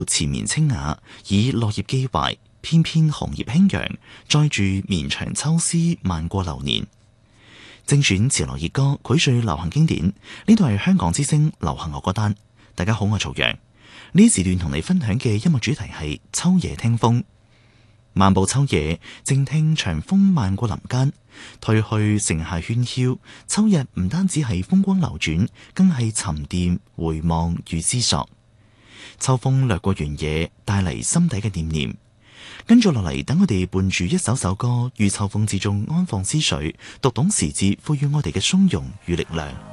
纏綿清雅，以落葉寄懷，翩翩紅葉輕揚，載住綿長秋思，漫過流年。精選潮流熱歌，膾炙流行經典。呢度係香港之聲流行樂歌單。大家好，我係曹陽。呢時段同你分享嘅音樂主題係秋夜聽風。漫步秋夜，靜聽長風漫過林間，褪去盛夏喧囂。秋日唔單止係風光流轉，更係沉澱回望與思索。秋風掠過原野，帶嚟心底嘅念念。跟住落嚟，等我哋伴住一首首歌，於秋風之中安放思緒，讀懂時節賦予我哋嘅從容與力量。